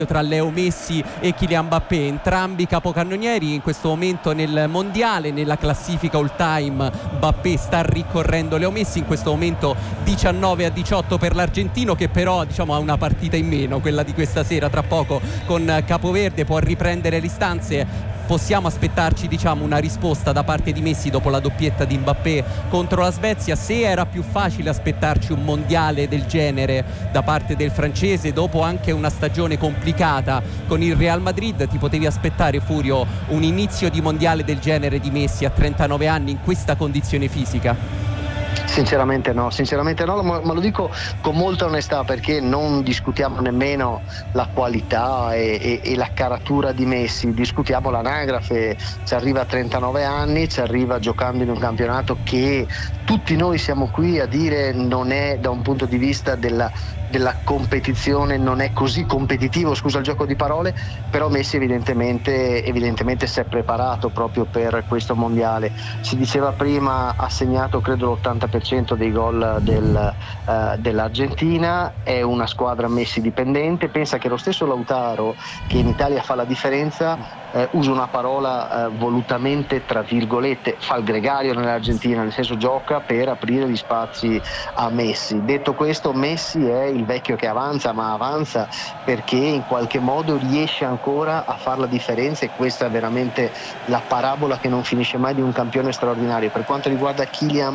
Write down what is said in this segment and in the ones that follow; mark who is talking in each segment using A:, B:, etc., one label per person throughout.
A: tra Leo Messi e Kylian Mbappé, entrambi capocannonieri in questo momento nel mondiale. Nella classifica all time Mbappé sta ricorrendo Leo Messi, in questo momento 19-18 per l'argentino, che però ha una partita in meno, quella di questa sera. Tra poco con Capoverde può riprendere le distanze. Possiamo aspettarci una risposta da parte di Messi dopo la doppietta di Mbappé contro la Svezia. Se era più facile aspettarci un mondiale del genere da parte del francese dopo anche una stagione complicata con il Real Madrid, ti potevi aspettare, Furio, un inizio di mondiale del genere di Messi a 39 anni in questa condizione fisica?
B: Sinceramente no, ma lo dico con molta onestà, perché non discutiamo nemmeno la qualità e la caratura di Messi, discutiamo l'anagrafe. Ci arriva a 39 anni, ci arriva giocando in un campionato che tutti noi siamo qui a dire non è, da un punto di vista della competizione, non è così competitivo, scusa il gioco di parole, però Messi evidentemente si è preparato proprio per questo mondiale. Si diceva prima, ha segnato credo l'80% dei gol dell'Argentina, è una squadra Messi dipendente. Pensa che lo stesso Lautaro, che in Italia fa la differenza, uso una parola volutamente tra virgolette, fa il gregario nell'Argentina, nel senso gioca per aprire gli spazi a Messi. Detto questo, Messi è il vecchio che avanza, ma avanza perché in qualche modo riesce ancora a fare la differenza, e questa è veramente la parabola che non finisce mai di un campione straordinario. Per quanto riguarda Kylian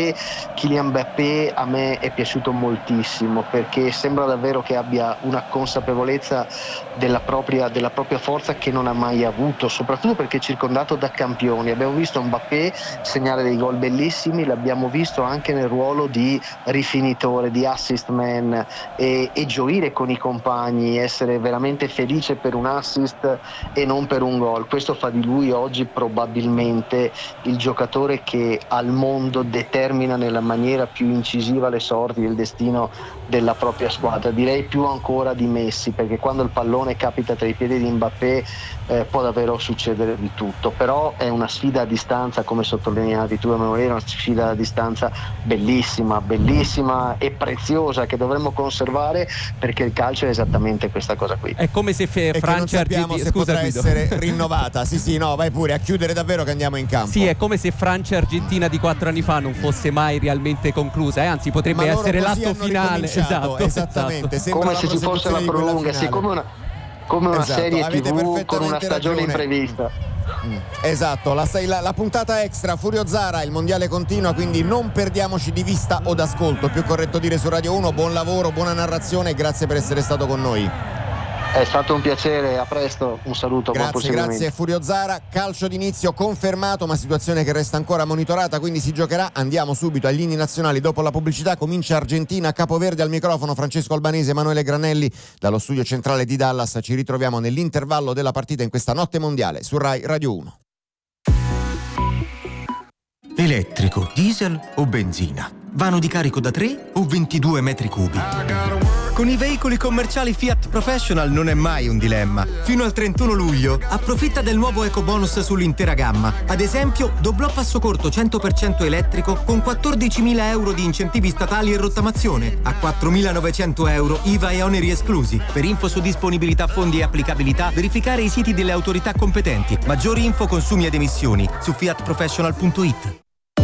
B: Mbappé a me è piaciuto moltissimo, perché sembra davvero che abbia una consapevolezza della propria forza che non ha mai avuto, soprattutto perché è circondato da campioni. Abbiamo visto Mbappé segnare dei gol bellissimi, l'abbiamo visto anche nel ruolo di rifinitore, di assist man, e gioire con i compagni, essere veramente felice per un assist e non per un gol. Questo fa di lui oggi probabilmente il giocatore che al mondo determina nella maniera più incisiva le sorti del destino della propria squadra. Direi più ancora di Messi, perché quando il pallone capita tra i piedi di Mbappé può davvero succedere di tutto. Però è una sfida a distanza, come sottolineavi tu, Emanuele, una sfida a distanza bellissima e preziosa, che dovremmo conservare, perché il calcio è esattamente questa cosa qui.
A: È come se Francia
C: Argentina potrà essere rinnovata. Sì, no, vai pure a chiudere davvero che andiamo in campo.
A: Sì, è come se Francia e Argentina di 4 anni fa non fosse mai realmente conclusa, anzi potrebbe essere l'atto finale.
C: Esattamente.
B: Come se ci fosse la prolunga, sì, come una serie TV con una stagione imprevista.
C: Esatto, la puntata extra Furio Zara, il mondiale continua, quindi non perdiamoci di vista o d'ascolto, più corretto dire, su Radio 1. Buon lavoro, buona narrazione e grazie per essere stato con noi.
B: È stato un piacere, a presto, un saluto, buon proseguimento.
C: Grazie Furio Zara. Calcio d'inizio confermato, ma situazione che resta ancora monitorata, quindi si giocherà. Andiamo subito agli inni nazionali dopo la pubblicità. Comincia Argentina, Capoverde. Al microfono Francesco Albanese, Emanuele Granelli. Dallo studio centrale di Dallas ci ritroviamo nell'intervallo della partita in questa notte mondiale su Rai Radio 1.
D: Elettrico, diesel o benzina? Vano di carico da 3 o 22 metri cubi? Con i veicoli commerciali Fiat Professional non è mai un dilemma. Fino al 31 luglio approfitta del nuovo ecobonus sull'intera gamma. Ad esempio, doblò passo corto 100% elettrico con 14.000 euro di incentivi statali e rottamazione, a 4.900 euro IVA e oneri esclusi. Per info su disponibilità, fondi e applicabilità, verificare i siti delle autorità competenti. Maggiori info, consumi ed emissioni su fiatprofessional.it.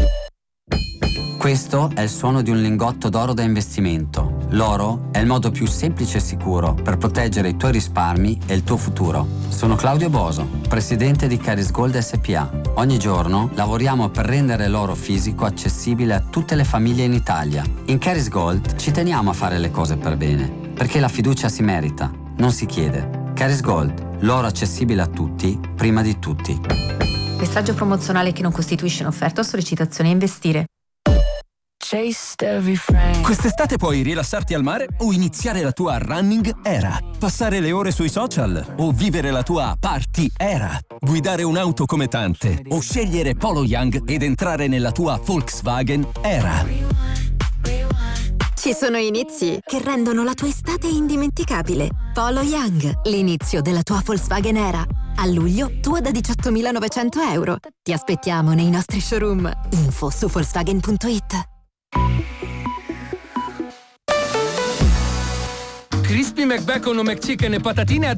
E: Questo è il suono di un lingotto d'oro da investimento. L'oro è il modo più semplice e sicuro per proteggere i tuoi risparmi e il tuo futuro. Sono Claudio Boso, presidente di Caris Gold SPA. Ogni giorno lavoriamo per rendere l'oro fisico accessibile a tutte le famiglie in Italia. In Caris Gold ci teniamo a fare le cose per bene, perché la fiducia si merita, non si chiede. Caris Gold, l'oro accessibile a tutti, prima di tutti.
F: Messaggio promozionale che non costituisce un'offerta o sollecitazione a investire.
G: Quest'estate puoi rilassarti al mare o iniziare la tua running era, passare le ore sui social o vivere la tua party era, guidare un'auto come tante o scegliere Polo Young ed entrare nella tua Volkswagen era.
H: Ci sono inizi che rendono la tua estate indimenticabile. Polo Young, l'inizio della tua Volkswagen era. A luglio, tua da 18.900 euro. Ti aspettiamo nei nostri showroom. Info su Volkswagen.it.
I: Crispy McBacon o McChicken e patatine a